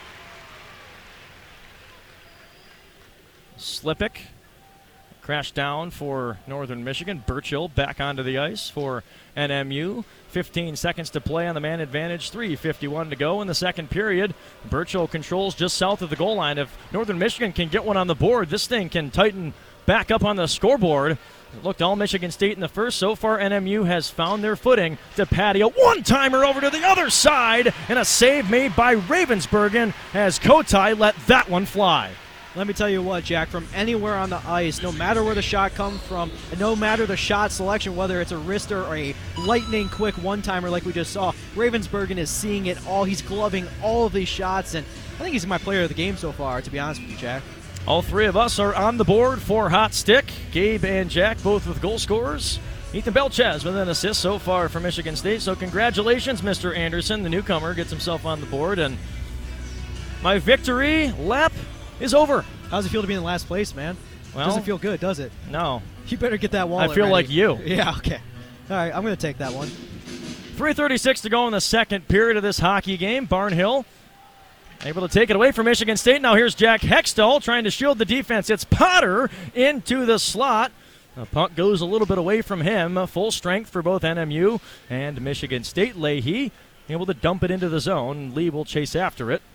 Slipik crashed down for Northern Michigan. Burchill back onto the ice for NMU. 15 seconds to play on the man advantage. 3:51 to go in the second period. Burchill controls just south of the goal line. If Northern Michigan can get one on the board, this thing can tighten back up on the scoreboard. It looked all Michigan State in the first. So far, NMU has found their footing to patty a one-timer over to the other side, and a save made by Ravensburg as Kotai let that one fly. Let me tell you what, Jack, from anywhere on the ice, no matter where the shot comes from, and no matter the shot selection, whether it's a wrister or a lightning-quick one-timer like we just saw, Ravensburg is seeing it all. He's gloving all of these shots, and I think he's my player of the game so far, to be honest with you, Jack. All 3 of us are on the board for Hot Stick. Gabe and Jack both with goal scorers. Ethan Belchez with an assist so far for Michigan State, so congratulations, Mr. Anderson. The newcomer gets himself on the board, and my victory lap is over. How does it feel to be in last place, man? Well, doesn't feel good, does it? No. You better get that wallet I feel ready. like you. Yeah, okay. All right, I'm going to take that one. 3:36 to go in the second period of this hockey game. Barnhill able to take it away from Michigan State. Now here's Jack Hextall trying to shield the defense. It's Potter into the slot. The puck goes a little bit away from him. Full strength for both NMU and Michigan State. Leahy able to dump it into the zone. Lee will chase after it.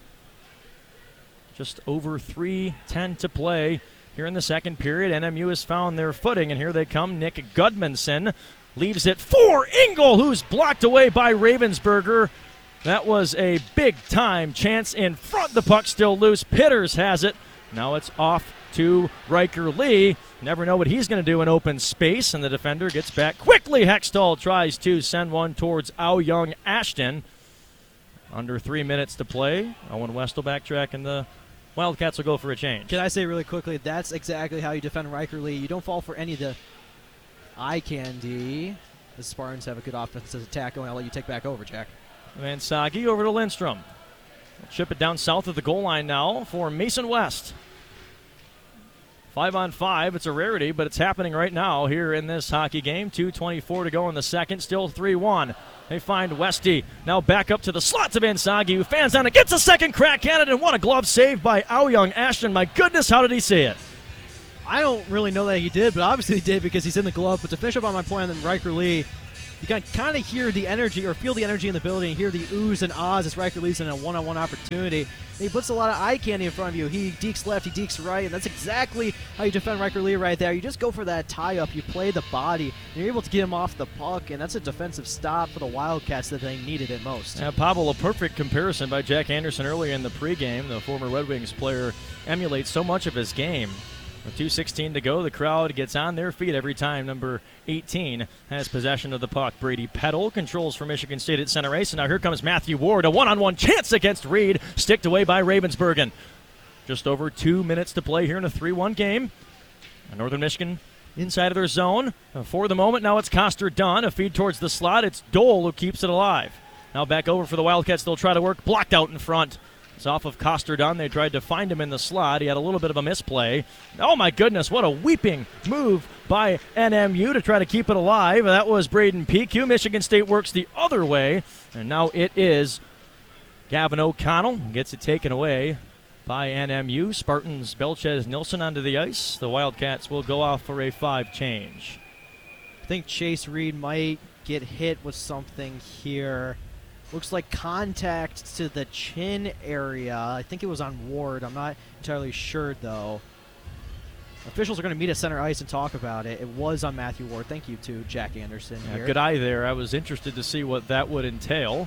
Just over 3:10 to play here in the second period. NMU has found their footing, and here they come. Nick Gudmundsson leaves it for Engel, who's blocked away by Ravensburger. That was a big-time chance in front. The puck still loose. Pitters has it. Now it's off to Riker Lee. Never know what he's going to do in open space, and the defender gets back quickly. Hextall tries to send one towards Aoyoung Ashton. Under 3 minutes to play. Owen West will backtrack, and the Wildcats will go for a change. Can I say really quickly, that's exactly how you defend Riker Lee. You don't fall for any of the eye candy. The Spartans have a good offensive attack going. I'll let you take back over, Jack. Vansagi over to Lindstrom. We'll chip it down south of the goal line now for Mason West. 5-on-5. It's a rarity, but it's happening right now here in this hockey game. 2:24 to go in the second. Still 3-1. They find Westy. Now back up to the slot to Vansagi, who fans down and gets a second crack at it, and what a glove save by Aoyoung Ashton. My goodness, how did he see it? I don't really know that he did, but obviously he did because he's in the glove. But to finish up on my point on Riker Lee, you can kind of hear the energy or feel the energy in the building, hear the oohs and ahs as Riker Lee's in a one-on-one opportunity. And he puts a lot of eye candy in front of you. He dekes left, he dekes right, and that's exactly how you defend Riker Lee right there. You just go for that tie-up, you play the body, and you're able to get him off the puck, and that's a defensive stop for the Wildcats that they needed it most. Yeah, Pavel, a perfect comparison by Jack Anderson earlier in the pregame. The former Red Wings player emulates so much of his game. With 2:16 to go, the crowd gets on their feet every time number 18 has possession of the puck. Brady Peddle controls for Michigan State at center ice, and now here comes Matthew Ward. A one-on-one chance against Reed, sticked away by Ravensburg. Just over 2 minutes to play here in a 3-1 game. Northern Michigan inside of their zone. For the moment, now it's Coster Dunn. A feed towards the slot. It's Dole who keeps it alive. Now back over for the Wildcats. They'll try to work. Blocked out in front. It's off of Coster Dunn. They tried to find him in the slot. He had a little bit of a misplay. Oh, my goodness, what a weeping move by NMU to try to keep it alive. That was Braden PQ. Michigan State works the other way, and now it is Gavin O'Connell. Gets it taken away by NMU. Spartans Belchez Nilsson onto the ice. The Wildcats will go off for a 5 change. I think Chase Reed might get hit with something here. Looks like contact to the chin area. I think it was on Ward. I'm not entirely sure, though. Officials are going to meet at center ice and talk about it. It was on Matthew Ward. Thank you to Jack Anderson here. Good eye there. I was interested to see what that would entail.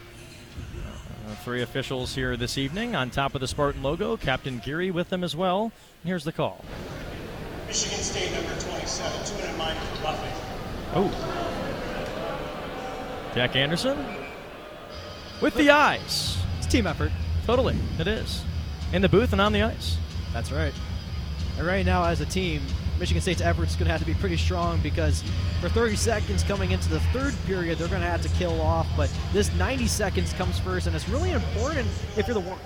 3 officials here this evening on top of the Spartan logo. Captain Geary with them as well. And here's the call. Michigan State number 27, 2 minor roughing. Oh. Jack Anderson with the eyes. It's a team effort. Totally, it is. in the booth and on the ice. That's right. And right now, as a team, Michigan State's effort's going to have to be pretty strong because for 30 seconds coming into the third period, they're going to have to kill off. But this 90 seconds comes first, and it's really important if you're the one.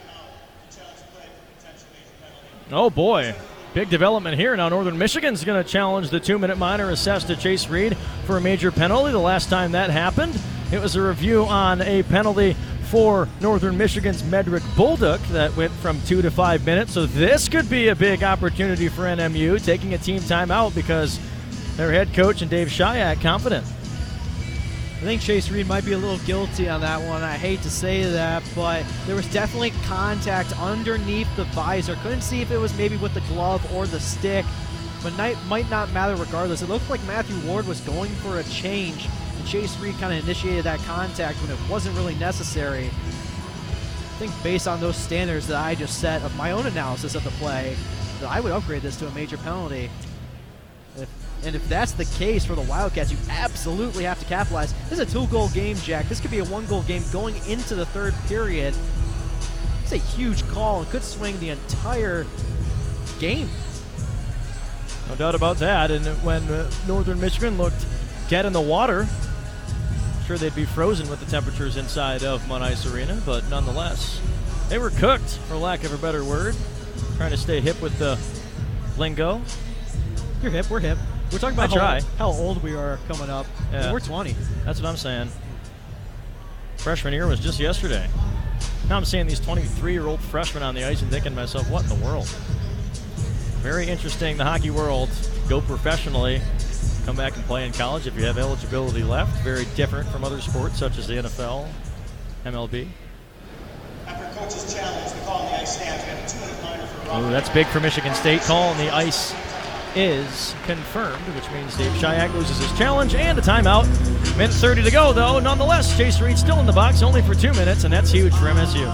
Oh, boy. Big development here. Now Northern Michigan's going to challenge the 2-minute minor assessed to Chase Reed for a major penalty. The last time that happened, it was a review on a penalty for Northern Michigan's Medrick Bullduk that went from 2 to 5 minutes. So this could be a big opportunity for NMU, taking a team timeout because their head coach and Dave Shayak confident. I think Chase Reed might be a little guilty on that one. I hate to say that, but there was definitely contact underneath the visor. Couldn't see if it was maybe with the glove or the stick, but might not matter regardless. It looked like Matthew Ward was going for a change, and Chase Reed kind of initiated that contact when it wasn't really necessary. I think based on those standards that I just set of my own analysis of the play, that I would upgrade this to a major penalty. And if that's the case for the Wildcats, you absolutely have to capitalize. This is a 2-goal game, Jack. This could be a 1-goal game going into the third period. It's a huge call and could swing the entire game. No doubt about that. And when Northern Michigan looked dead in the water, I'm sure they'd be frozen with the temperatures inside of Munn Ice Arena, but nonetheless, they were cooked, for lack of a better word. Trying to stay hip with the lingo. You're hip, we're hip. We're talking about how old we are coming up. Yeah. We're 20. That's what I'm saying. Freshman year was just yesterday. Now I'm seeing these 23-year-old freshmen on the ice and thinking to myself, what in the world? Very interesting, the hockey world. Go professionally, come back and play in college if you have eligibility left. Very different from other sports such as the NFL, MLB. After coach's challenge, the call on the ice stands. We have a 2-minute minor for Robert. That's big for Michigan State. Call on the ice is confirmed, which means Dave Shayak loses his challenge and a timeout. Minute 30 to go, though. Nonetheless, Chase Reed still in the box, only for 2 minutes, and that's huge for MSU.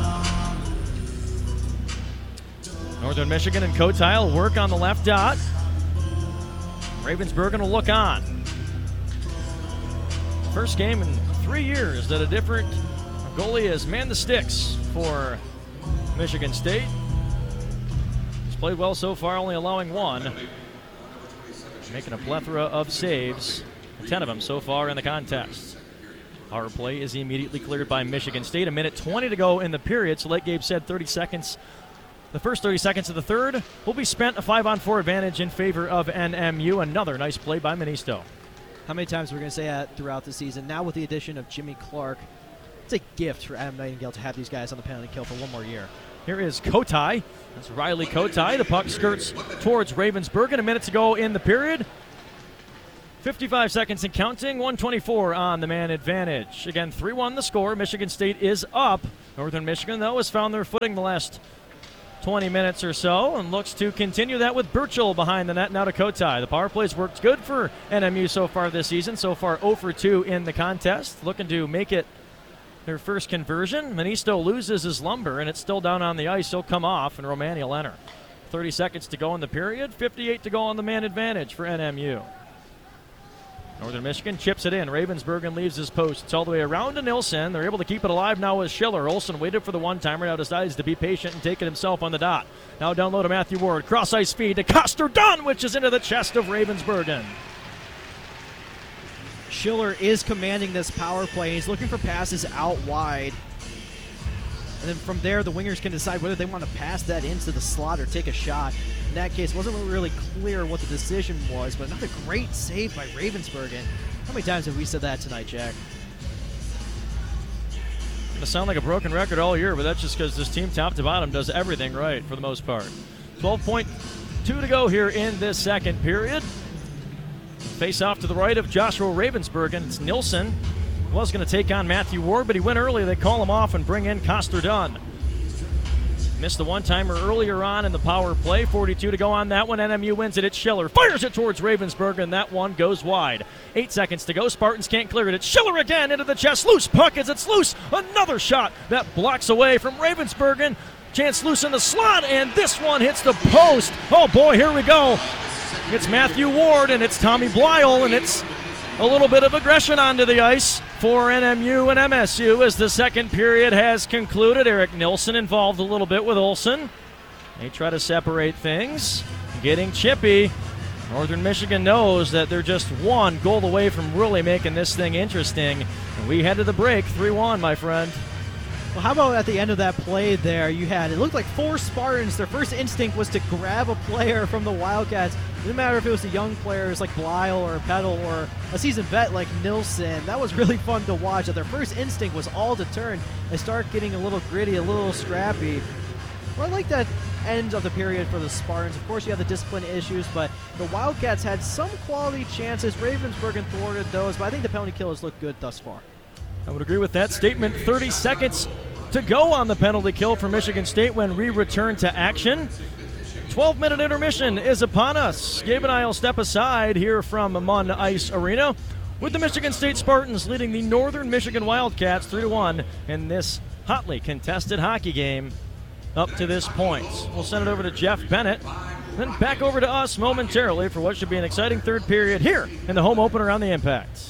Northern Michigan and Kotile will work on the left dot. Ravensburgen will look on. First game in 3 years that a different goalie has manned the sticks for Michigan State. He's played well so far, only allowing one. Making a plethora of saves, 10 of them so far in the contest. Power play is immediately cleared by Michigan State. A minute 20 to go in the period, so like Gabe said, 30 seconds. The first 30 seconds of the third will be spent a 5-on-4 advantage in favor of NMU. Another nice play by Ministo. How many times are we going to say that throughout the season? Now with the addition of Jimmy Clark, it's a gift for Adam Nightingale to have these guys on the penalty kill for one more year. Here is Kotite. That's Riley Kotite. The puck skirts towards Ravensburgen. A minute to go in the period. 55 seconds and counting. 1:24 on the man advantage. Again, 3-1 the score. Michigan State is up. Northern Michigan, though, has found their footing the last 20 minutes or so and looks to continue that with Burchell behind the net now to Kotite. The power play's worked good for NMU so far this season. So far 0 for 2 in the contest. Looking to make it their first conversion. Ministo loses his lumber, and it's still down on the ice. He'll come off, and Romani will enter. 30 seconds to go in the period. 58 to go on the man advantage for NMU. Northern Michigan chips it in. Ravensburgen leaves his post. It's all the way around to Nilsson. They're able to keep it alive now with Schiller. Olsen waited for the one-timer. Now decides to be patient and take it himself on the dot. Now down low to Matthew Ward. Cross-ice feed to Coster Dunn, which is into the chest of Ravensburgen. Schiller is commanding this power play. He's looking for passes out wide. And then from there, the wingers can decide whether they want to pass that into the slot or take a shot. In that case, it wasn't really clear what the decision was, but another great save by Ravensburgen. How many times have we said that tonight, Jack? It's going to sound like a broken record all year, but that's just because this team, top to bottom, does everything right for the most part. 12.2 to go here in this second period. Face off to the right of Joshua Ravensburgen. It's Nilsson. Was going to take on Matthew Ward, but he went early. They call him off and bring in Coster Dunn. Missed the one-timer earlier on in the power play. 42 to go on that one. NMU wins it. It's Schiller. Fires it towards Ravensburgen. That one goes wide. 8 seconds to go. Spartans can't clear it. It's Schiller again into the chest. Loose puck as it's loose. Another shot that blocks away from Ravensburgen. Chance loose in the slot, and this one hits the post. Oh, boy, here we go. It's Matthew Ward, and it's Tommy Blyle, and it's a little bit of aggression onto the ice. for NMU and MSU as the second period has concluded. Eric Nilsson involved a little bit with Olsen. They try to separate things, getting chippy. Northern Michigan knows that they're just one goal away from really making this thing interesting. And we head to the break, 3-1, my friend. Well, how about at the end of that play there, it looked like 4 Spartans. Their first instinct was to grab a player from the Wildcats. It didn't matter if it was the young players like Blyle or Peddle or a seasoned vet like Nilsson. That was really fun to watch. That their first instinct was all to turn and start getting a little gritty, a little scrappy. Well, I like that end of the period for the Spartans. Of course, you have the discipline issues, but the Wildcats had some quality chances. Ravensburg thwarted those, but I think the penalty kill has looked good thus far. I would agree with that statement. 30 seconds to go on the penalty kill for Michigan State when we return to action. 12-minute intermission is upon us. Gabe and I will step aside here from Munn Ice Arena with the Michigan State Spartans leading the Northern Michigan Wildcats 3-1 in this hotly contested hockey game up to this point. We'll send it over to Jeff Bennett, then back over to us momentarily for what should be an exciting third period here in the home opener on the Impact.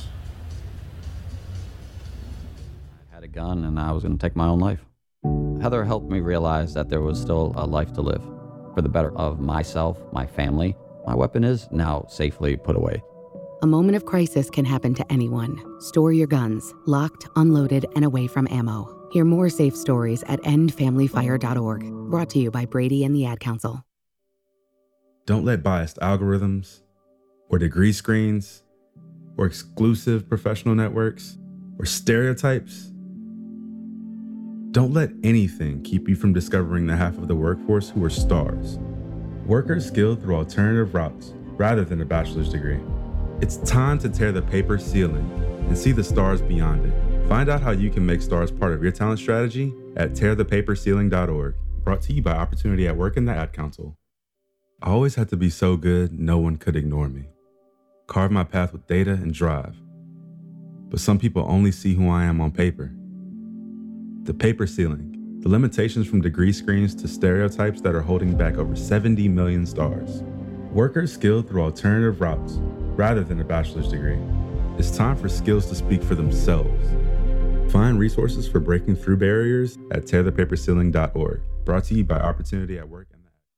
A gun and I was going to take my own life. Heather helped me realize that there was still a life to live for the better of myself, my family. My weapon is now safely put away. A moment of crisis can happen to anyone. Store your guns, locked, unloaded, and away from ammo. Hear more safe stories at endfamilyfire.org. Brought to you by Brady and the Ad Council. Don't let biased algorithms or degree screens or exclusive professional networks or stereotypes. Don't let anything keep you from discovering the half of the workforce who are stars. Workers skilled through alternative routes rather than a bachelor's degree. It's time to tear the paper ceiling and see the stars beyond it. Find out how you can make stars part of your talent strategy at tearthepaperceiling.org. Brought to you by Opportunity at Work and the Ad Council. I always had to be so good no one could ignore me. Carve my path with data and drive. But some people only see who I am on paper. The paper ceiling, the limitations from degree screens to stereotypes that are holding back over 70 million stars. Workers skilled through alternative routes rather than a bachelor's degree. It's time for skills to speak for themselves. Find resources for breaking through barriers at tearthepaperceiling.org. Brought to you by Opportunity at Work.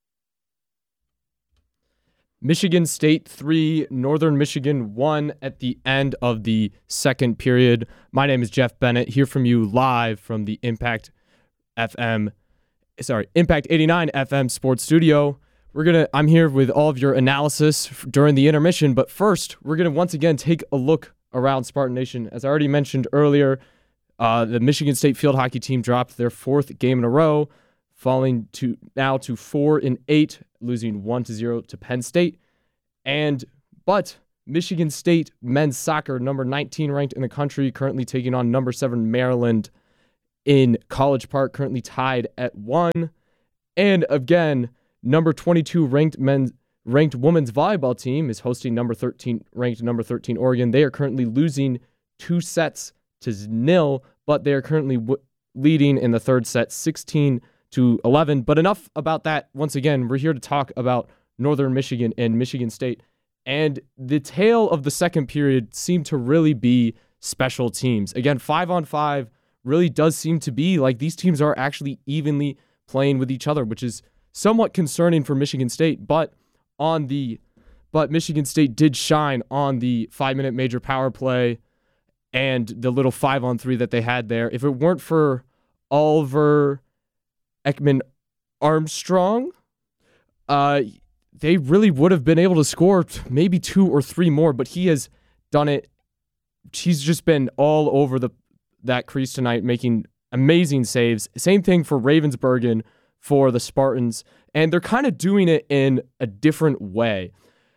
Michigan State 3, Northern Michigan 1 at the end of the second period. My name is Jeff Bennett, here from you live from the Impact 89 FM Sports Studio. I'm here with all of your analysis during the intermission, but first, we're going to once again take a look around Spartan Nation. As I already mentioned earlier, the Michigan State field hockey team dropped their 4th game in a row, falling to 4-8, losing 1-0 to Penn State. But Michigan State men's soccer, number 19 ranked in the country, currently taking on number 7 Maryland in College Park, currently tied at 1. And again, number 22 ranked women's volleyball team is hosting ranked number 13 Oregon. They are currently losing 2-0, but they are currently leading in the third set 16-11. But enough about that. Once again, we're here to talk about Northern Michigan and Michigan State. And the tale of the second period seemed to really be special teams. Again, 5-on-5 really does seem to be like these teams are actually evenly playing with each other, which is somewhat concerning for Michigan State. But Michigan State did shine on the 5-minute major power play and the little 5-on-3 that they had there. If it weren't for Oliver Ekman-Armstrong, they really would have been able to score maybe 2 or 3 more, but he has done it. He's just been all over that crease tonight, making amazing saves. Same thing for Ravensburg for the Spartans, and they're kind of doing it in a different way.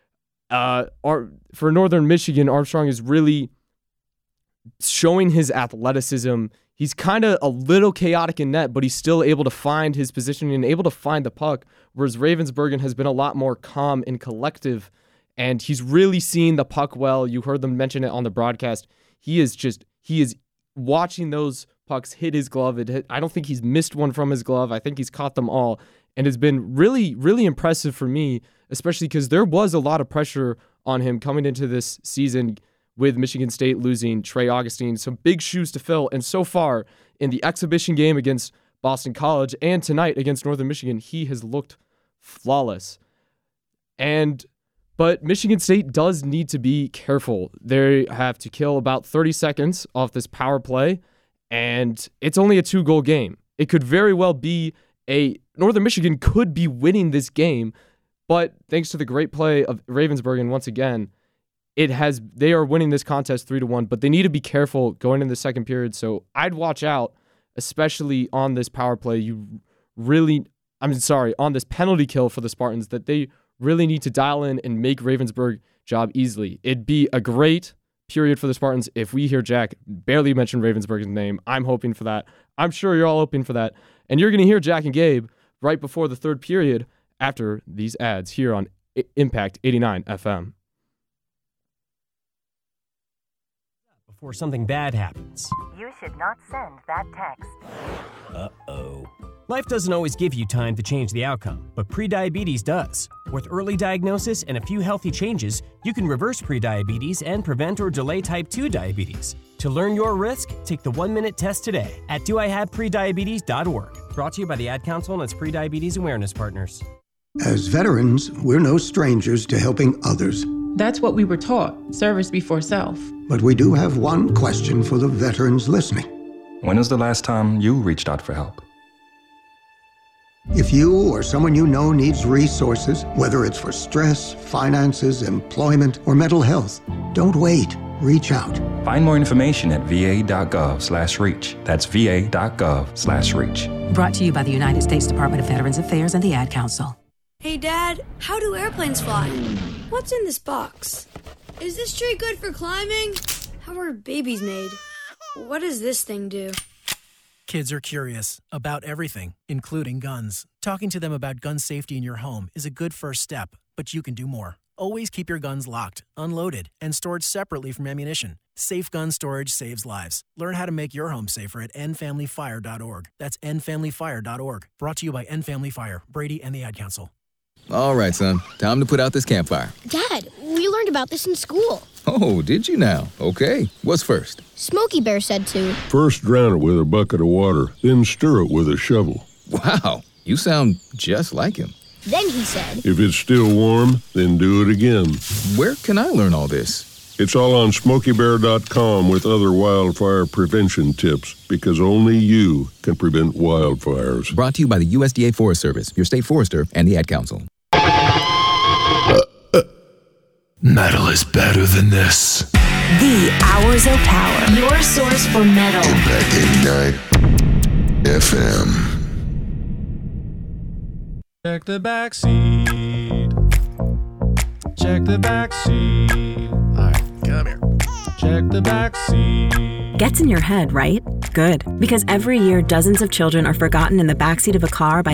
For Northern Michigan, Armstrong is really showing his athleticism. He's kind of a little chaotic in net, but he's still able to find his position and able to find the puck, whereas Ravensburg has been a lot more calm and collective, and he's really seeing the puck well. You heard them mention it on the broadcast. He is watching those pucks hit his glove. I don't think he's missed one from his glove. I think he's caught them all, and has been really, really impressive for me, especially because there was a lot of pressure on him coming into this season with Michigan State losing Trey Augustine. Some big shoes to fill. And so far, in the exhibition game against Boston College and tonight against Northern Michigan, he has looked flawless. But Michigan State does need to be careful. They have to kill about 30 seconds off this power play, and it's only a 2-goal game. It could very well be Northern Michigan could be winning this game, but thanks to the great play of Ravensburg, and once again, they are winning this contest 3-1, but they need to be careful going into the second period. So I'd watch out, especially on this power play. On this penalty kill for the Spartans, that they really need to dial in and make Ravensburg job easily. It'd be a great period for the Spartans if we hear Jack barely mention Ravensburg's name. I'm hoping for that. I'm sure you're all hoping for that. And you're going to hear Jack and Gabe right before the third period after these ads here on Impact 89 FM. Before something bad happens. You should not send that text. Uh-oh. Life doesn't always give you time to change the outcome, but prediabetes does. With early diagnosis and a few healthy changes, you can reverse prediabetes and prevent or delay type 2 diabetes. To learn your risk, take the 1-minute test today at doihaveprediabetes.org. Brought to you by the Ad Council and its Prediabetes Awareness Partners. As veterans, we're no strangers to helping others. That's what we were taught, service before self. But we do have one question for the veterans listening. When was the last time you reached out for help? If you or someone you know needs resources, whether it's for stress, finances, employment, or mental health, don't wait. Reach out. Find more information at va.gov/reach. That's va.gov/reach. Brought to you by the United States Department of Veterans Affairs and the Ad Council. Hey, Dad, how do airplanes fly? What's in this box? Is this tree good for climbing? How are babies made? What does this thing do? Kids are curious about everything, including guns. Talking to them about gun safety in your home is a good first step, but you can do more. Always keep your guns locked, unloaded, and stored separately from ammunition. Safe gun storage saves lives. Learn how to make your home safer at endfamilyfire.org. That's endfamilyfire.org. Brought to you by End Family Fire, Brady, and the Ad Council. All right, son. Time to put out this campfire. Dad, we learned about this in school. Oh, did you now? Okay. What's first? Smokey Bear said to. First drown it with a bucket of water, then stir it with a shovel. Wow, you sound just like him. Then he said. If it's still warm, then do it again. Where can I learn all this? It's all on SmokeyBear.com with other wildfire prevention tips, because only you can prevent wildfires. Brought to you by the USDA Forest Service, your state forester, and the Ad Council. Metal is better than this. The Hours of Power. Your source for metal. Impact 89 FM. Check the backseat. Check the backseat. All right, come here. Check the backseat. Gets in your head, right? Good. Because every year, dozens of children are forgotten in the backseat of a car by